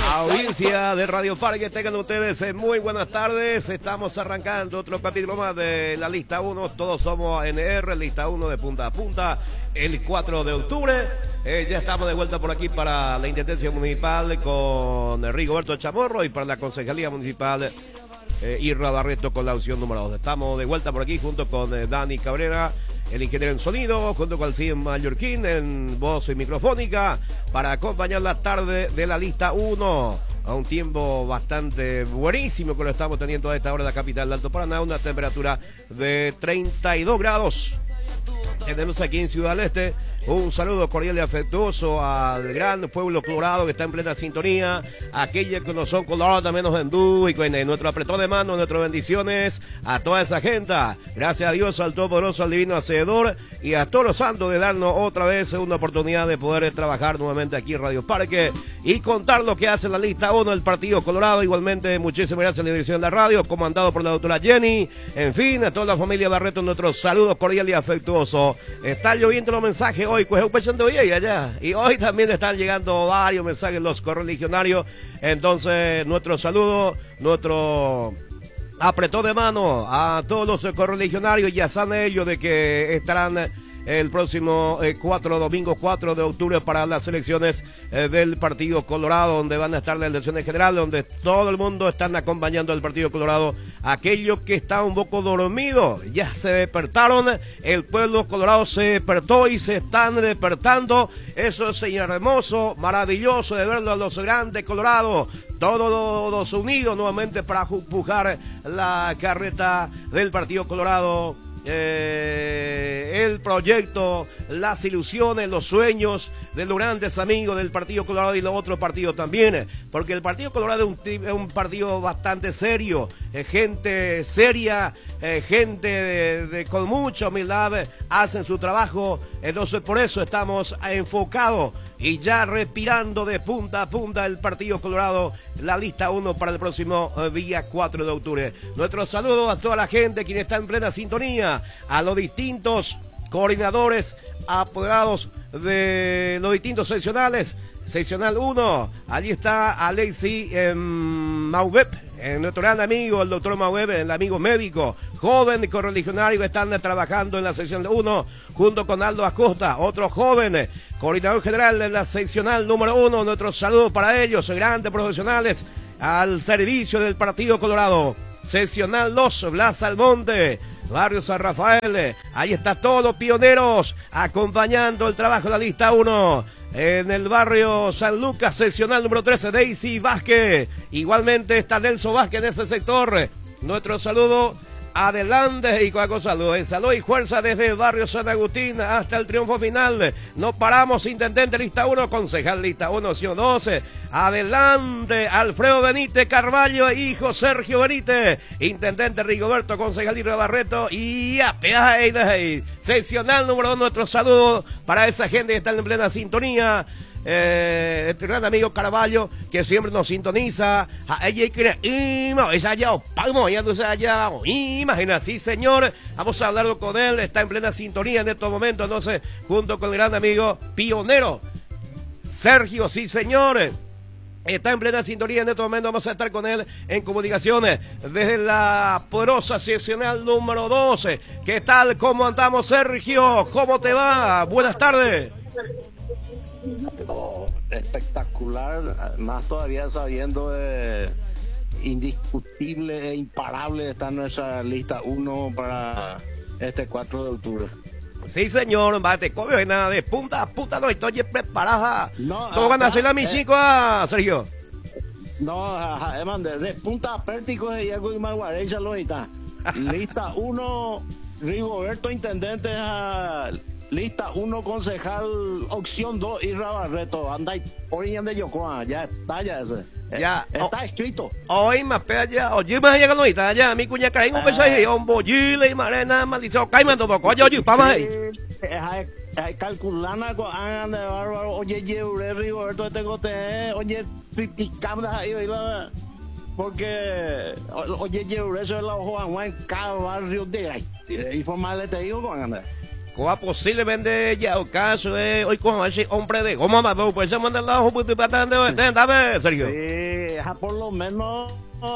Audiencia de Radio Parque, tengan ustedes muy buenas tardes. Estamos arrancando otro capítulo más de la lista 1. Todos somos ANR, lista 1 de punta a punta. El 4 de octubre. Ya estamos de vuelta por aquí para la Intendencia Municipal con Rigoberto Chamorro y para la Concejalía Municipal Irra Barreto con la opción número 2. Estamos de vuelta por aquí junto con Dani Cabrera, el ingeniero en sonido, junto con Cien Mallorquín en voz y microfónica, para acompañar la tarde de la lista 1 a un tiempo bastante buenísimo que lo estamos teniendo a esta hora en la capital de Alto Paraná, una temperatura de 32 grados. Tenemos aquí en Ciudad del Este. Un saludo cordial y afectuoso al gran pueblo colorado que está en plena sintonía, aquellos que no son colorados también nos endú y con nuestro apretón de mano, nuestras bendiciones a toda esa gente. Gracias a Dios, al Todopoderoso, al Divino Hacedor y a todos los santos de darnos otra vez una oportunidad de poder trabajar nuevamente aquí en Radio Parque y contar lo que hace la lista 1 del Partido Colorado. Igualmente, muchísimas gracias a la dirección de la radio, comandado por la doctora Jenny. En fin, a toda la familia Barreto, nuestros saludos cordiales y afectuosos. Está lloviendo los mensajes hoy, pues allá. Y hoy también están llegando varios mensajes los correligionarios. Entonces, nuestro saludo, nuestro apretón de mano a todos los correligionarios. Ya saben ellos de que estarán el próximo domingo 4 de octubre para las elecciones del Partido Colorado, donde van a estar las elecciones generales, donde todo el mundo están acompañando al Partido Colorado. Aquellos que están un poco dormidos ya se despertaron, el pueblo colorado se despertó y se están despertando. Eso es hermoso, maravilloso de verlo a los grandes colorados, todos unidos nuevamente para empujar la carreta del Partido Colorado. El proyecto, las ilusiones, los sueños de los grandes amigos del Partido Colorado y los otros partidos también, porque el Partido Colorado es un partido bastante serio, gente seria, gente con mucha humildad, hacen su trabajo. Entonces por eso estamos enfocados y ya respirando de punta a punta el Partido Colorado, la lista 1 para el próximo día 4 de octubre. Nuestro saludo a toda la gente quien está en plena sintonía, a los distintos coordinadores, apoderados de los distintos seccionales. Seccional 1, allí está Alexi Maubeb, nuestro gran amigo, el doctor Maubeb, el amigo médico, joven correligionario que están trabajando en la sección 1, junto con Aldo Acosta, otro joven coordinador general de la seccional número 1. Nuestro saludo para ellos, grandes profesionales al servicio del Partido Colorado. Seccional 2, Blas Almonte, Barrio San Rafael, ahí está todos los pioneros acompañando el trabajo de la lista 1. En el barrio San Lucas, seccional número 13, Daisy Vázquez. Igualmente está Nelson Vázquez en ese sector. Nuestro saludo, adelante y con salud. Salud y fuerza desde el barrio San Agustín hasta el triunfo final. No paramos, intendente lista 1, concejal lista 1, opción 12. Adelante, Alfredo Benítez Carvalho, hijo Sergio Benítez, intendente Rigoberto, concejal Irra Barreto y seccional número 2. Nuestro saludo para esa gente que está en plena sintonía. Este gran amigo Carvalho que siempre nos sintoniza. Imagina, sí señor, vamos a hablarlo con él, está en plena sintonía en estos momentos, entonces junto con el gran amigo pionero Sergio, sí señor, está en plena sintonía en este momento. Vamos a estar con él en comunicaciones desde la poderosa seccional número 12. ¿Qué tal? ¿Cómo andamos, Sergio? ¿Cómo te va? Buenas tardes. Oh, espectacular, más todavía sabiendo indiscutible e imparable está nuestra lista 1 para este 4 de octubre. Sí, señor, bate, come nada de punta a punta, no estoy preparada. No, ¿cómo van a hacer la mi chico, Sergio? No, de punta a pértico y algo y más guarecha lo está. Lista 1, Rigoberto, intendente, lista 1, concejal, opción 2, Irra Barreto, anda y origen de Yocoa, ya está, ya ese. Ya, está escrito. Hoy más pega ya, oye, más llega noita ya, mi cuña cae un mensaje, un bollile y marena, maldición, caimando poco, oye, vamos ahí. Calculana con hagan de bárbaro, oye, Yeure, Rigoberto, oye, picabda ahí, porque, oye, Yeure, eso es la ojo en cada barrio de ahí, informarle te digo con andar. Coa posiblemente ya o caso es hoy con ese hombre de goma más pues se manda la hoja de patán de dame Sergio. Sí, por lo menos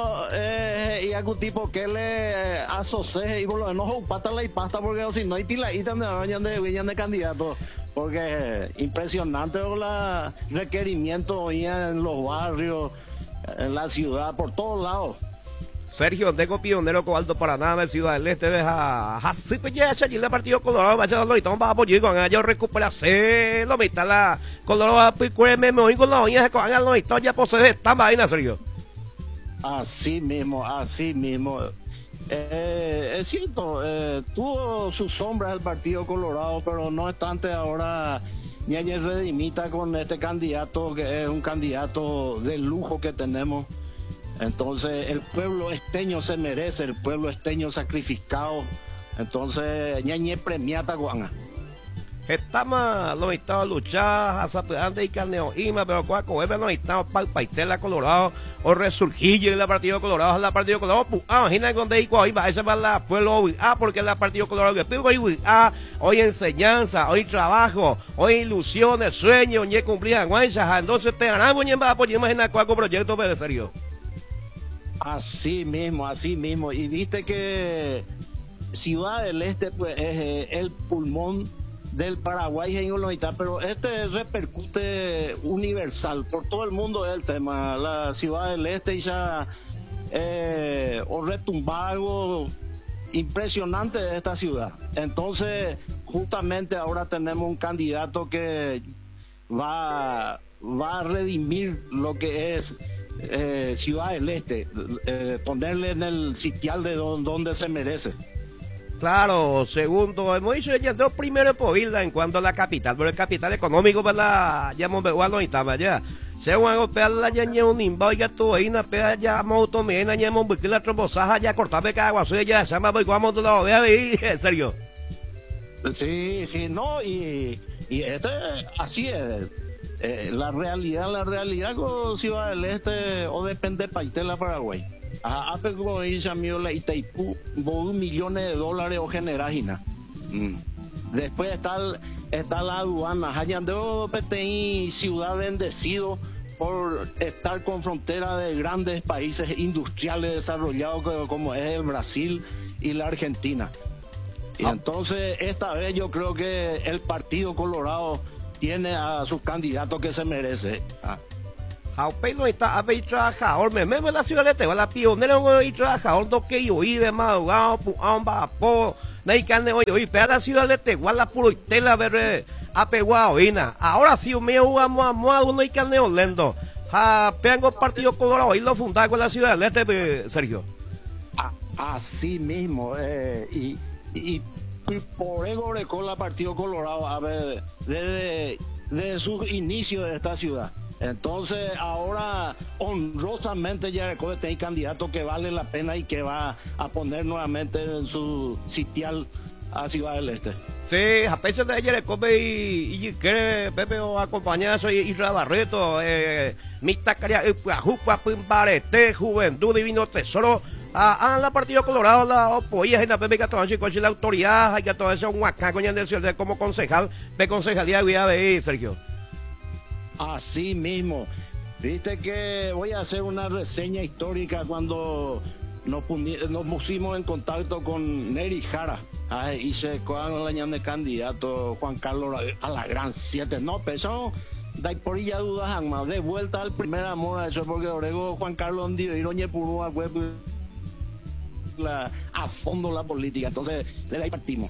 y algún tipo que le asocie y por lo menos pata la y pasta porque si no hay tila y también de candidato porque impresionante los requerimientos en los barrios, en la ciudad, por todos lados. Sergio, tengo pionero con Alto Paraná, de Ciudad del Este, deja así pues ya allí el partido Colorado, vaya a los va a apoyar con ellos recuperarse, lo mitad la Colorado, pues me oí con la oña, con los historia posee esta vaina, Sergio. Así mismo, así mismo. Es cierto, tuvo sus sombras el partido Colorado, pero no obstante ahora Ñañez redimita con este candidato que es un candidato de lujo que tenemos. Entonces el pueblo esteño se merece, el pueblo esteño sacrificado. Entonces Ñañez premiata guana. Estamos los estados luchar, a y carneo ima, pero cuaco, los estados para Paitela Colorado, o resurgir en la partido Colorado, la partido Colorado, imagina donde iba, ese va la pueblo, porque la partido Colorado, que pido hoy enseñanza, hoy trabajo, hoy ilusiones, sueños, ni cumplían, entonces te ganamos, ni va a apoyar, imagina cuaco proyecto, pero serio. Así mismo, y viste que Ciudad del Este, pues, es el pulmón del Paraguay, pero este repercute universal, por todo el mundo es el tema, la Ciudad del Este ya o retumba algo impresionante de esta ciudad. Entonces, justamente ahora tenemos un candidato que va a redimir lo que es Ciudad del Este, ponerle en el sitial de donde se merece. Claro, segundo, hemos dicho ya dos primeros por isla en cuanto a la capital, pero el capital económico para la llamamos no estaba ya. Se van a golpear la ya un imba y todo ahí na pea ya moto me na ya mon la trombosaja ya cortarme cada ya se llama voy vamos la vea ahí, en serio. Sí, no y este así es. La realidad con Ciudad del Este o depende de Paitela Paraguay. A como dice mío la Itaipú, millones de dólares o generajina. Después está la aduana, Hayandeo PTI, ciudad bendecido por estar con frontera de grandes países industriales desarrollados como es el Brasil y la Argentina. Y entonces esta vez yo creo que el Partido Colorado tiene a sus candidatos que se merece. Jaupeno está a trabajador, me la ciudad de Este, la pionera y trabajador, do que yo de madrugada, amba, po, nay carne hoy, pero la ciudad de Este, la puro tela ver apegado, ina. Ahora sí, me jugamos a modo, no hay carne olendo. Tengo partido Colorado, y lo fundado con la ciudad de Este, Sergio. Así mismo, y por eso recó la partido Colorado, a ver, desde sus inicios de esta ciudad. Entonces ahora honrosamente ya tiene candidato que vale la pena y que va a poner nuevamente en su sitial a Ciudad del Este. Sí, a pesar de ayer come y que Pepe o acompañazo y Barreto, Mitacaria, Jupa, Pimbarete, Juventud, Divino Tesoro. La partido Colorado, la apoya en la Pepe Catalán, con la autoridad, hay que todo eso, un huacán con el como concejal, de concejalía de Sergio. Así mismo. Viste que voy a hacer una reseña histórica cuando nos pusimos en contacto con Neri Jara. Y se cojan el año de candidato Juan Carlos a la gran 7. No, pero da por ya dudas más. De vuelta al primer amor, eso porque Orego Juan Carlos Iroñe Purúa a fondo la política. Entonces, de ahí partimos.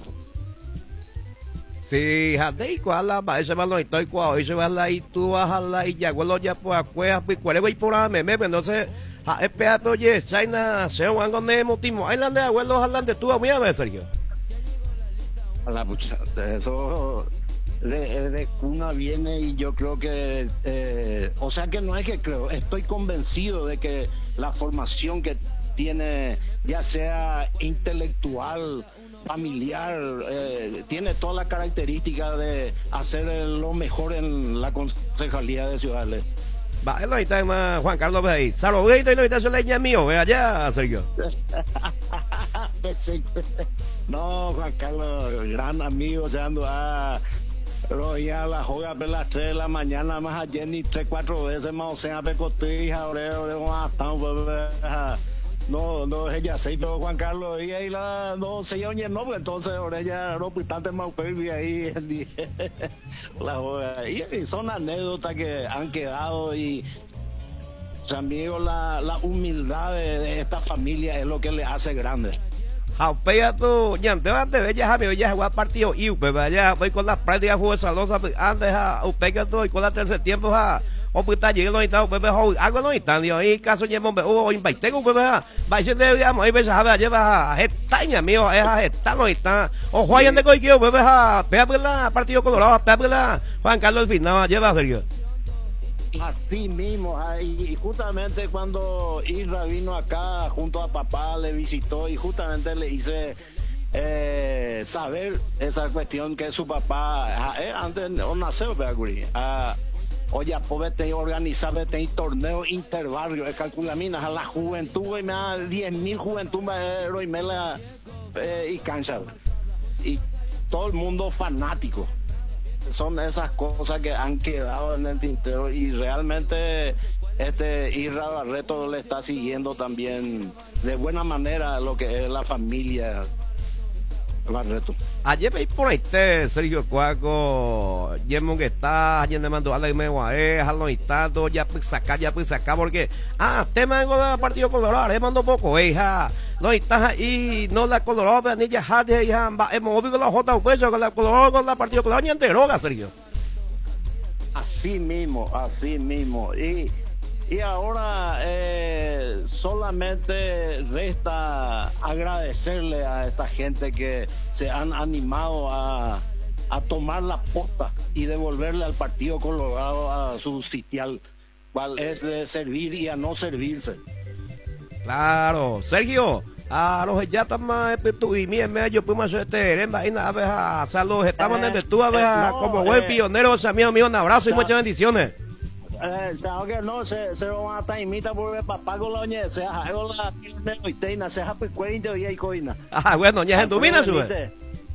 Sí, jadei cuala, va ese balón estoy cuau, ese balón y tú vas a la y ya vuelo ya pues acuerdas pues cuál es por ahí me entonces espera oye China se van con el motivo ahí la de abuelos hablan de tú a mí a ver Sergio. A la pucha, eso de cuna viene y yo creo que o sea que no es que creo, estoy convencido de que la formación que tiene, ya sea intelectual, familiar, tiene toda la característica de hacer lo mejor en la concejalía de Ciudad del Este. Va, él está más Juan Carlos ahí. Saludos, y no está su leña mío, allá, Sergio. Sí. No, Juan Carlos, gran amigo, se ando a Roya la joga por las 3 de la mañana, más ayer ni 3-4 veces más, o sea, pecotija, ahora no, ella se pero Juan Carlos, y ahí no se oye, no, pues entonces ahora ella no pues tanto más perdi ahí, la joga, y son anécdotas que han quedado y amigos, la humildad de esta familia es lo que le hace grande. Pega tu, ya antes de ella, ya jugar partido y vaya, voy con las prácticas juego salosa, antes pega tu y con la tercer tiempo, o pues está llegando y tal, pues algo no está, y caso llevo, o invité, pues va a ser de, digamos, ahí ves, lleva a estaña, mío, es a estar, no está, o juegan de coiqueo, pues pega por la partido colorado, pega por la Juan Carlos al final, lleva a Sergio. Así mismo, y justamente cuando Isra vino acá junto a papá, le visitó y justamente le hice saber esa cuestión que su papá, antes no nació, oye, pobre, te organizaba este torneo interbarrio, calcula minas a la juventud, y me da 10.000 juventud, y me la y cancha, y todo el mundo fanático. Son esas cosas que han quedado en el tintero y realmente Isra Barreto le está siguiendo también de buena manera lo que es la familia Barreto. Ayer veis por ahí Sergio Cuaco, Yermon que está, ayer le mandó a la Meguae, Jalón y tanto, ya pues sacar, porque, tema en el partido colorado, le mando poco, hija, no está ahí, no la colorado, ni ya jade, hija, hemos visto la J, pues, con la colorado, con la partido colorado, ni enteroga, Sergio. Así mismo, y ahora solamente resta agradecerle a esta gente que se han animado a tomar la posta y devolverle al Partido Colorado a su sitial, cual es de servir y a no servirse. Claro, Sergio, a los ya están más y mi medio podemos hacer a saludos, estamos en el tú a ver como buen pionero, o sea, mío, un abrazo y muchas bendiciones. Que no se van a estar imita por el papá con la oña se hago la oiteina se hace cuarenta día y coina. Bueno, ya en tu mina sube.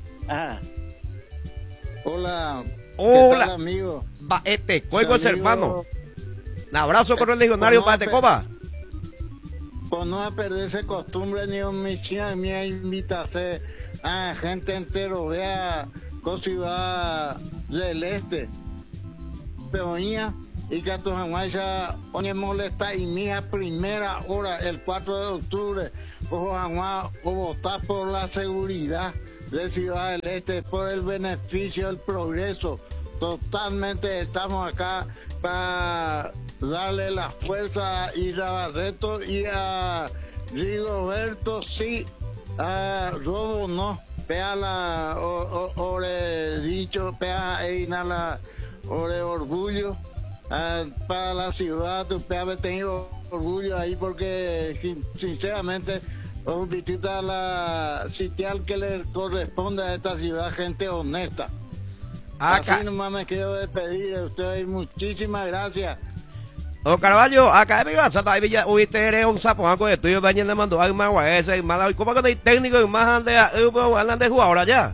Hola, amigo. Coigo es hermano. Un abrazo con el legionario para Tecoba. Por no perderse costumbre ni omisión, me invitarse a gente entero vea con Ciudad del Este. Peoña. Y que tu ya oye molesta y mía primera hora el 4 de octubre o votar por la seguridad de Ciudad del Este, por el beneficio, el progreso. Totalmente estamos acá para darle la fuerza a Isra Barreto y a Rigoberto, sí, a Robo no, pea la ore dicho, pea la ore orgullo. Para la ciudad, usted ha tenido orgullo ahí porque sinceramente visita la sitial que le corresponde a esta ciudad, gente honesta. Así nomás me quiero despedir de ustedes, muchísimas gracias. Carvalho, acá me vas a dar usted eres un sapo algo de tuyo, bañen le mandó algo más a ese, más ¿cómo que no hay técnico y más andan de jugador allá?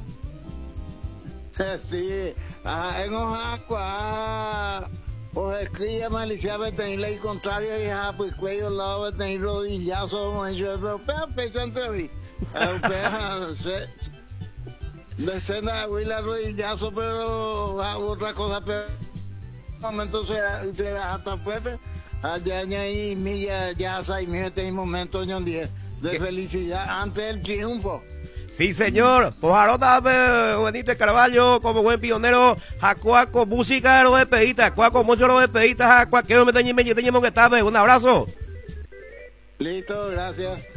Sí, en Oaxaca. O escribía malicia tener ley contraria y pues cuello al lado tener rodillazo pero pecho entre decena la rodillazo pero otra cosa pero momento será hasta fuerte allá y milla ya y mi este momento de felicidad antes del triunfo. Sí, señor. Pues ahora Benítez Carvalho, como buen pionero, Jacuaco, música de los despeditas, Jacuaco, mucho los despeditas, Jacuaco, que me teñimos que está, un abrazo. Listo, gracias.